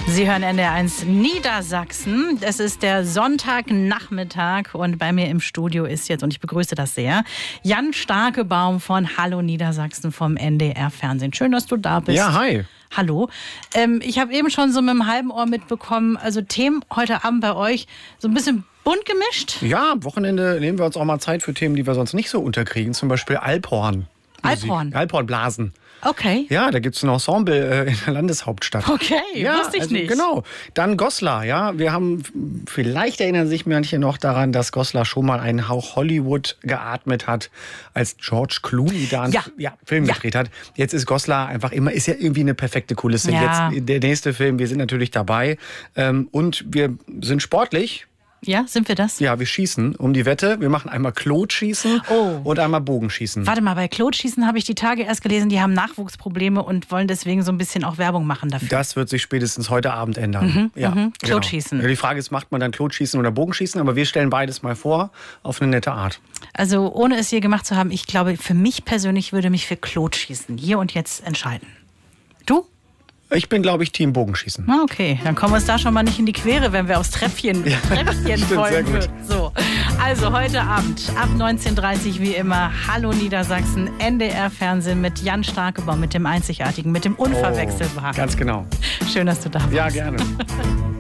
Sie hören NDR1 Niedersachsen. Es ist der Sonntagnachmittag und bei mir im Studio ist jetzt, und ich begrüße das sehr, Jan Starkebaum von Hallo Niedersachsen vom NDR Fernsehen. Schön, dass du da bist. Ja, hi. Hallo. Ich habe eben schon so mit dem halben Ohr mitbekommen, also Themen heute Abend bei euch so ein bisschen bunt gemischt. Ja, am Wochenende nehmen wir uns auch mal Zeit für Themen, die wir sonst nicht so unterkriegen. Zum Beispiel Alphorn. Alphorn? Alphornblasen. Okay. Ja, da gibt es ein Ensemble in der Landeshauptstadt. Okay, ja, wusste ich also, nicht. Genau. Dann Goslar, ja. Wir haben, vielleicht erinnern sich manche noch daran, dass Goslar schon mal einen Hauch Hollywood geatmet hat, als George Clooney da einen Film gedreht hat. Jetzt ist Goslar einfach immer, ist ja irgendwie eine perfekte Kulisse. Ja. Jetzt der nächste Film, wir sind natürlich dabei. Und wir sind sportlich. Ja, sind wir das? Ja, wir schießen um die Wette. Wir machen einmal Klotschießen und einmal Bogenschießen. Warte mal, bei Klotschießen habe ich die Tage erst gelesen, die haben Nachwuchsprobleme und wollen deswegen so ein bisschen auch Werbung machen dafür. Das wird sich spätestens heute Abend ändern. Klotschießen. Genau. Ja, die Frage ist, macht man dann Klotschießen oder Bogenschießen? Aber wir stellen beides mal vor, auf eine nette Art. Also ohne es je gemacht zu haben, ich glaube, für mich persönlich würde mich für Klotschießen hier und jetzt entscheiden. Du? Ich bin, glaube ich, Team Bogenschießen. Ah, okay, dann kommen wir uns da schon mal nicht in die Quere, wenn wir aufs Treppchen folgen würden. So, also heute Abend ab 19:30 Uhr wie immer Hallo Niedersachsen, NDR Fernsehen mit Jan Starkebaum, mit dem Einzigartigen, mit dem Unverwechselbaren. Ganz genau. Schön, dass du da bist. Ja, gerne.